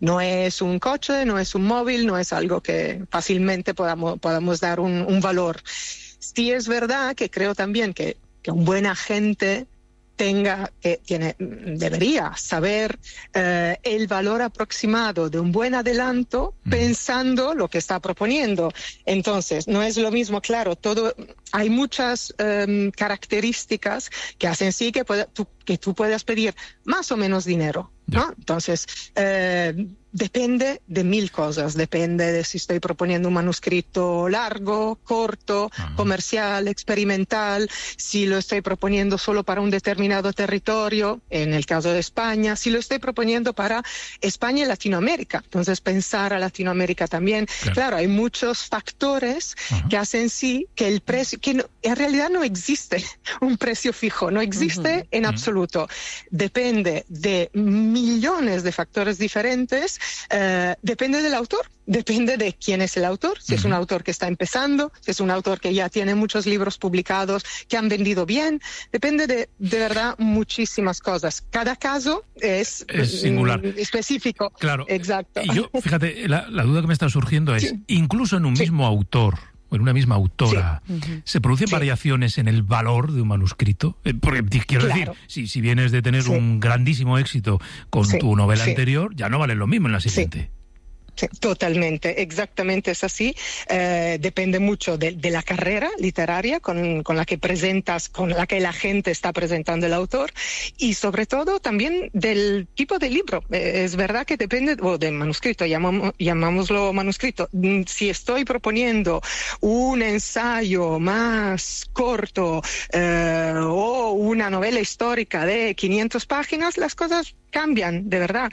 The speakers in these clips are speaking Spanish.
No es un coche, no es un móvil, no es algo que fácilmente podamos dar un valor. Sí es verdad que creo también que un buen agente debería saber el valor aproximado de un buen adelanto pensando lo que está proponiendo. Entonces, no es lo mismo, claro, hay muchas características que hacen sí que tú puedas pedir más o menos dinero, ¿no? Entonces, depende de 1000 cosas. Depende de si estoy proponiendo un manuscrito largo, corto, comercial, experimental, si lo estoy proponiendo solo para un determinado territorio, en el caso de España, si lo estoy proponiendo para España y Latinoamérica. Entonces, pensar a Latinoamérica también. Claro, hay muchos factores que hacen sí que el precio, en realidad no existe un precio fijo, no existe en absoluto. Depende de millones de factores diferentes. Depende del autor, depende de quién es el autor, si es un autor que está empezando, si es un autor que ya tiene muchos libros publicados, que han vendido bien, depende de verdad muchísimas cosas. Cada caso es singular, específico. Claro. Exacto. Y yo, fíjate, la duda que me está surgiendo es, incluso en un mismo autor, o en una misma autora, ¿se producen variaciones en el valor de un manuscrito? Porque quiero decir, si vienes de tener un grandísimo éxito con tu novela anterior, ya no vale lo mismo en la siguiente. Sí, totalmente, exactamente es así. Depende mucho de la carrera literaria con la que presentas, con la que la gente está presentando el autor, y sobre todo también del tipo de libro. Es verdad que depende, del manuscrito, llamámoslo manuscrito. Si estoy proponiendo un ensayo más corto o una novela histórica de 500 páginas, las cosas cambian, de verdad.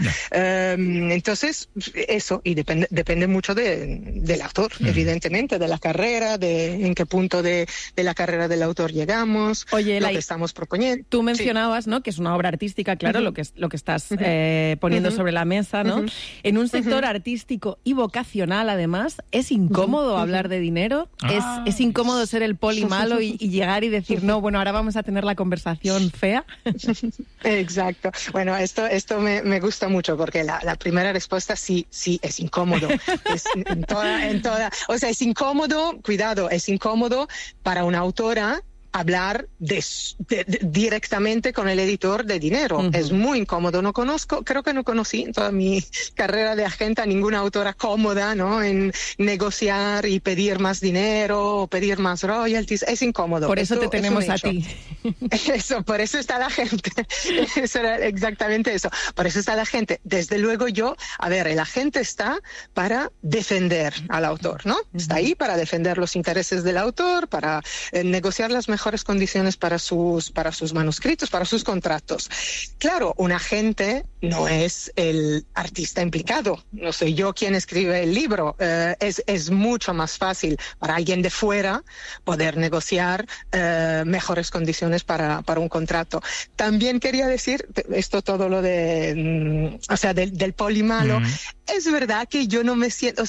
Entonces, eso, y depende mucho del autor, evidentemente, de la carrera, de en qué punto de la carrera del autor llegamos, lo que estamos proponiendo. Tú mencionabas, ¿no?, que es una obra artística, claro, lo que estás poniendo sobre la mesa, ¿no? En un sector artístico y vocacional, además, ¿es incómodo hablar de dinero? ¿Es incómodo ser el poli malo y llegar y decir, no, bueno, ahora vamos a tener la conversación fea? Exacto. Bueno, esto me gusta mucho porque la primera respuesta sí es incómodo. Es en toda, o sea, es incómodo, cuidado, es incómodo para una autora hablar directamente con el editor de dinero. Es muy incómodo. Creo que no conocí en toda mi carrera de agente a ninguna autora cómoda, ¿no?, en negociar y pedir más dinero o pedir más royalties. Es incómodo. Por eso te tenemos a ti. Eso, por eso está la gente. Eso era exactamente eso. Por eso está la gente. Desde luego el agente está para defender al autor, ¿no? Está ahí para defender los intereses del autor, para negociar las mejores condiciones para sus manuscritos, para sus contratos. Claro, un agente no es el artista implicado. No soy yo quien escribe el libro. Es mucho más fácil para alguien de fuera poder negociar mejores condiciones para un contrato. También quería decir, esto todo lo del poli malo, es verdad que yo no me siento,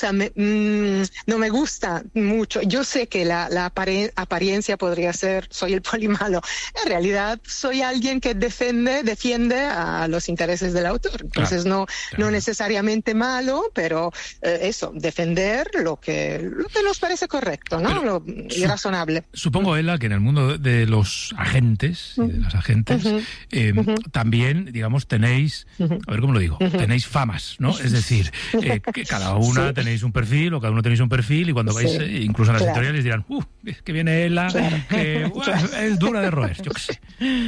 no me gusta mucho. Yo sé que la apariencia podría ser, soy el poli malo. En realidad soy alguien que defiende a los intereses del autor. Entonces no necesariamente malo, pero defender lo que nos parece correcto, ¿no? Y razonable. Supongo, Ela, que en el mundo de los agentes, de las agentes, también, digamos, tenéis, a ver cómo lo digo, tenéis famas, ¿no? Es decir, que cada una tenéis un perfil, o cada uno tenéis un perfil, y cuando vais, incluso en las editoriales dirán, es que viene Ela, que es dura de roer, yo qué sé.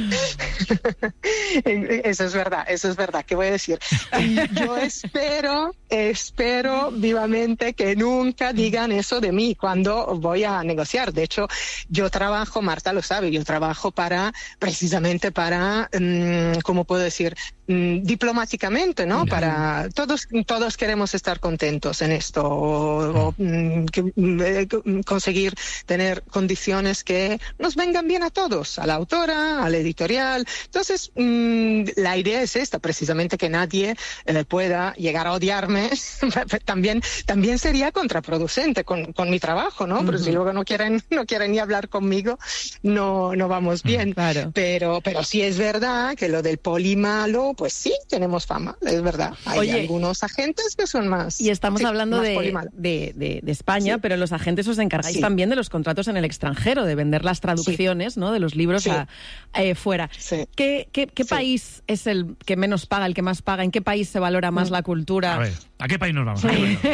Eso es verdad, ¿qué voy a decir? Yo espero vivamente que nunca digan eso de mí cuando voy a negociar. De hecho, yo trabajo, Marta lo sabe, precisamente para, ¿cómo puedo decir? Diplomáticamente, ¿no? Para todos queremos estar contentos en esto, conseguir tener condiciones que nos vengan bien a todos, a la autora, al editorial. Entonces, la idea es esta, precisamente, que nadie pueda llegar a odiarme. También sería contraproducente con mi trabajo, ¿no? Pero si luego no quieren ni hablar conmigo, no vamos bien. Claro. Pero sí es verdad que lo del poli malo, pues sí, tenemos fama, es verdad. Hay algunos agentes que son más... Y estamos hablando de España, pero los agentes os encargáis también de los contratos en el extranjero, de vender las traducciones, ¿no?, de los libros fuera. Sí. ¿Qué país es el que menos paga, el que más paga? ¿En qué país se valora más la cultura? A ver, ¿a qué país nos vamos?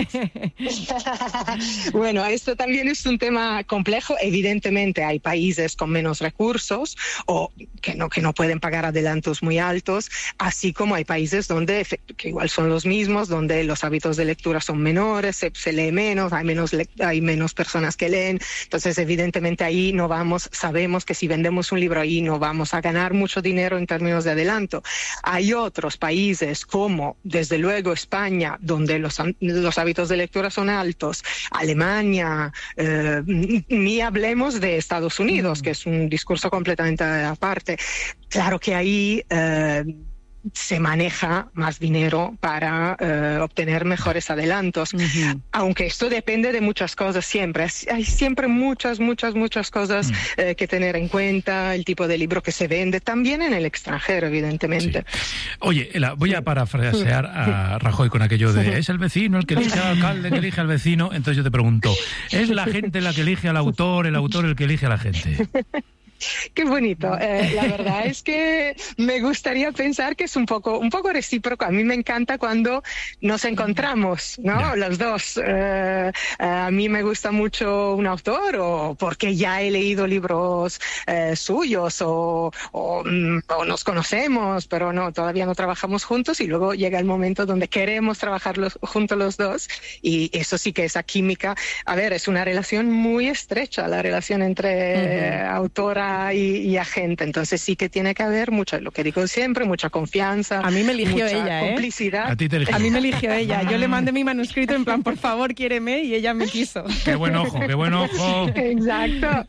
Bueno, esto también es un tema complejo. Evidentemente hay países con menos recursos o que no pueden pagar adelantos muy altos, así como hay países donde, que igual son los mismos, donde los hábitos de lectura son menores, se lee menos, hay menos personas que leen. Entonces, evidentemente ahí sabemos que si vendemos un libro ahí no vamos a ganar mucho dinero en términos de adelanto. Hay otros países como, desde luego, España, donde los hábitos de lectura son altos, Alemania, ni hablemos de Estados Unidos, que es un discurso completamente aparte. Claro que ahí se maneja más dinero para obtener mejores adelantos, aunque esto depende de muchas cosas siempre. Hay siempre muchas cosas que tener en cuenta, el tipo de libro que se vende, también en el extranjero, evidentemente. Sí. Oye, Ela, voy a parafrasear a Rajoy con aquello de es el vecino el que elige al alcalde, que elige al vecino. Entonces yo te pregunto, ¿es la gente la que elige al autor, el autor el que elige a la gente? Qué bonito. La verdad es que me gustaría pensar que es un poco recíproco. A mí me encanta cuando nos encontramos, ¿no? Los dos. A mí me gusta mucho un autor o porque ya he leído libros suyos o nos conocemos, pero todavía no trabajamos juntos, y luego llega el momento donde queremos trabajar juntos los dos, y eso sí que esa química. A ver, es una relación muy estrecha, la relación entre autora y agente, entonces sí que tiene que haber lo que digo siempre, mucha confianza. A mí me eligió ella, complicidad. A mí me eligió ella. Yo le mandé mi manuscrito en plan, por favor, quiéreme, y ella me quiso. Qué buen ojo, qué buen ojo. Exacto.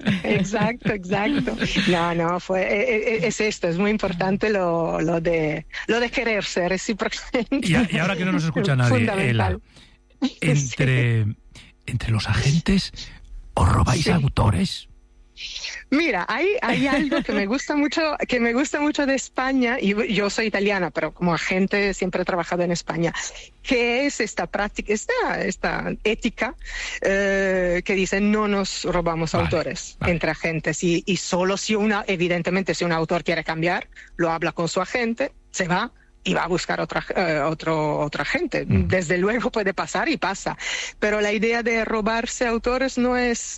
Es esto, es muy importante lo de quererse recíprocamente. Y ahora que no nos escucha nadie, Ela, entre los agentes, ¿os robáis autores? Mira, hay algo que me gusta mucho de España, y yo soy italiana, pero como agente siempre he trabajado en España, que es esta práctica, esta ética que dice no nos robamos autores entre agentes, y solo evidentemente si un autor quiere cambiar, lo habla con su agente, se va y va a buscar otro agente. Desde luego puede pasar y pasa, pero la idea de robarse autores no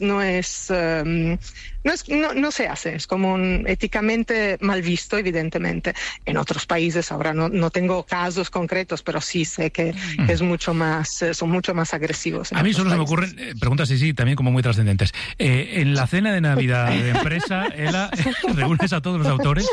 se hace, es como éticamente mal visto, evidentemente. En otros países ahora no tengo casos concretos, pero sí sé que son mucho más agresivos. A mí solo se me ocurren preguntas también como muy trascendentes. En la cena de Navidad de empresa, Ela, ¿reúnes a todos los autores?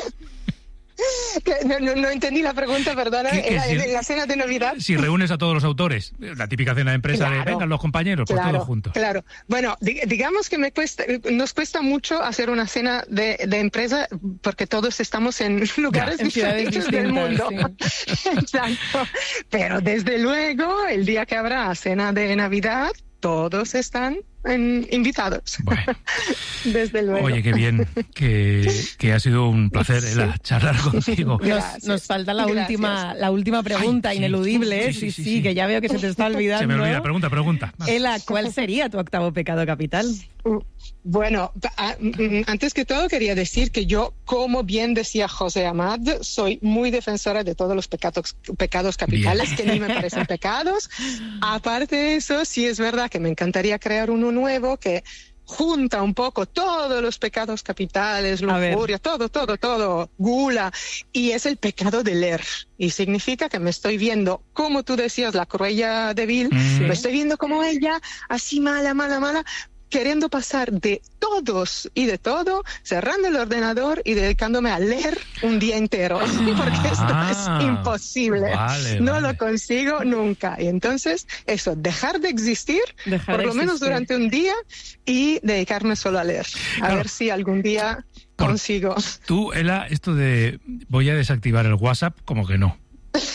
No entendí la pregunta, perdona. ¿En la cena de Navidad? Si reúnes a todos los autores, la típica cena de empresa de vengan los compañeros, pues todos juntos. Claro. Bueno, digamos que nos cuesta mucho hacer una cena de empresa porque todos estamos en lugares diferentes del mundo. Sí. Exacto. Pero desde luego, el día que habrá cena de Navidad, todos están invitados. Bueno. Desde luego. Oye, qué bien, que ha sido un placer charlar contigo. Nos falta la última pregunta, ineludible, sí, que ya veo que se te está olvidando. Se me olvida, pregunta. Ela, ¿cuál sería tu octavo pecado capital? Bueno, antes que todo quería decir que yo, como bien decía José Amad, soy muy defensora de todos los pecados capitales, que ni me parecen pecados. Aparte de eso, sí es verdad que me encantaría crear uno nuevo que junta un poco todos los pecados capitales, lujuria, todo, gula, y es el pecado de leer. Y significa que me estoy viendo, como tú decías, la Cruella de Vil, me estoy viendo como ella, así mala, queriendo pasar de todos y de todo, cerrando el ordenador y dedicándome a leer un día entero, porque esto es imposible. No lo consigo nunca. Y entonces, eso, dejar de existir, por lo menos durante un día, y dedicarme solo a leer. A ver si algún día consigo. Tú, Ela, esto de voy a desactivar el WhatsApp, como que no.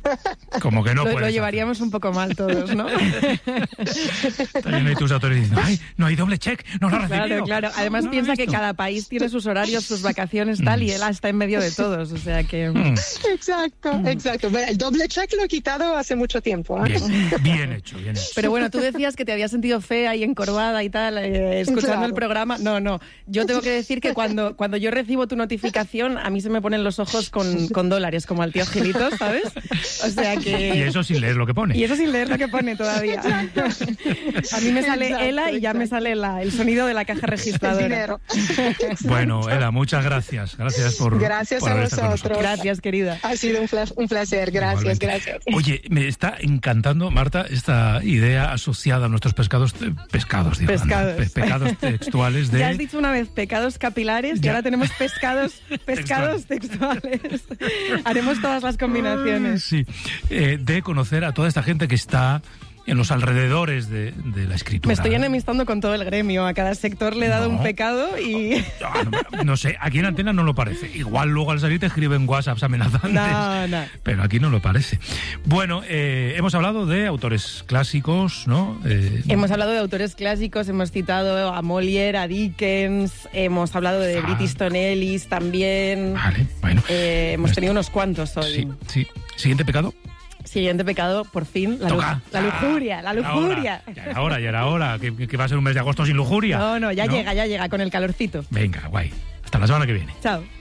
Como que no puedes. Lo llevaríamos un poco mal todos, ¿no? También hay tus autores diciendo, ¡ay, no hay doble check! ¡No lo he recibido! Claro. Además piensa que cada país tiene sus horarios, sus vacaciones, tal, y él está en medio de todos, o sea que... Exacto. El doble check lo he quitado hace mucho tiempo. Bien hecho. Pero bueno, tú decías que te habías sentido fea y encorvada y tal, escuchando el programa. No. Yo tengo que decir que cuando yo recibo tu notificación, a mí se me ponen los ojos con dólares, como al tío Gilito, ¿sabes? O sea que... Y eso sin leer lo que pone. Y eso sin leer lo que pone todavía. A mí me sale Ela y ya me sale el sonido de la caja registradora. El dinero. Bueno, Ela, muchas gracias. Gracias por a vosotros. Gracias, querida. Ha sido un placer. Gracias. Oye, me está encantando, Marta, esta idea asociada a nuestros pecados textuales de... Ya has dicho una vez pecados capilares y ahora tenemos pescados textuales. Haremos todas las combinaciones. Sí, de conocer a toda esta gente que está en los alrededores de la escritura. Me estoy enemistando con todo el gremio. A cada sector le he dado un pecado y... No sé, aquí en Antena no lo parece. Igual luego al salir te escriben WhatsApps amenazantes. No. Pero aquí no lo parece. Bueno, hemos hablado de autores clásicos, ¿no? Hemos hablado de autores clásicos, hemos citado a Molière, a Dickens, hemos hablado de Bret Easton Ellis también. Vale, bueno. Hemos tenido unos cuantos hoy. Sí. ¿Siguiente pecado? Siguiente pecado, por fin, la lujuria. Ya era hora, que va a ser un mes de agosto sin lujuria. No, ya llega con el calorcito. Venga, guay. Hasta la semana que viene. Chao.